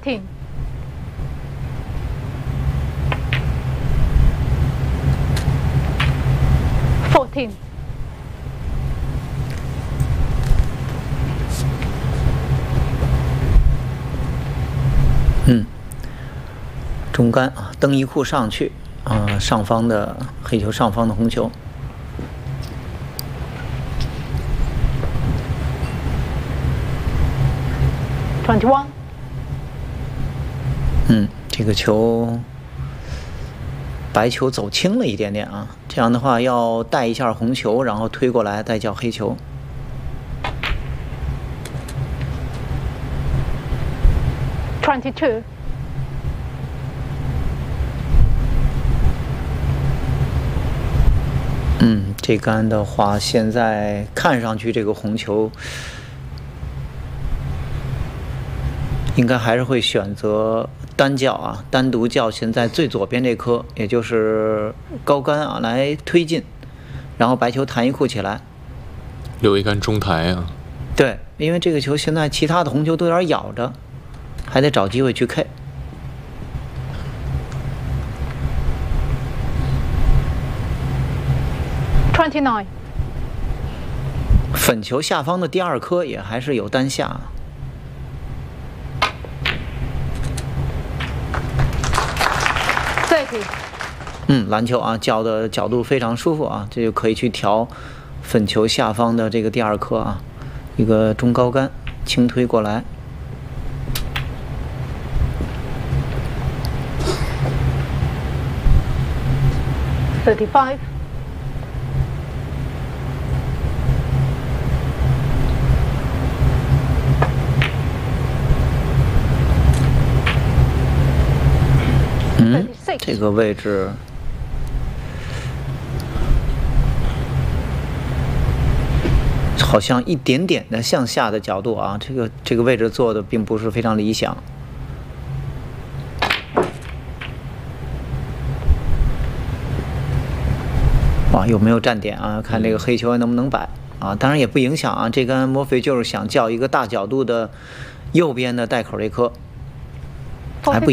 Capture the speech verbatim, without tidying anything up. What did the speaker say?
thirteen. Fourteen. 嗯，中杆啊，蹬一库上去啊、呃，上方的黑球，上方的红球。 Twenty-one. 嗯，这个球，白球走轻了一点点啊，这样的话要带一下红球，然后推过来再叫黑球。 Twenty-two. 嗯，这杆的话，现在看上去这个红球应该还是会选择单叫啊，单独叫现在最左边这颗，也就是高杆啊，来推进，然后白球弹一库起来， 留一杆中台啊。 对，因为这个球现在其他的红球都有点咬着，还得找机会去 K。 Twenty-nine. 粉球下方的第二颗也还是有单下。 Thirty. 嗯，篮球啊，叫的角度非常舒服啊，这就可以去调粉球下方的这个第二颗啊，一个中高杆轻推过来。 Thirty-five. 嗯，这个位置好像一点点的向下的角度啊，这个这个位置做的并不是非常理想。哇，有没有站点啊？看这个黑球能不能摆啊？当然也不影响啊。这杆莫非就是想叫一个大角度的右边的带口这颗，还不。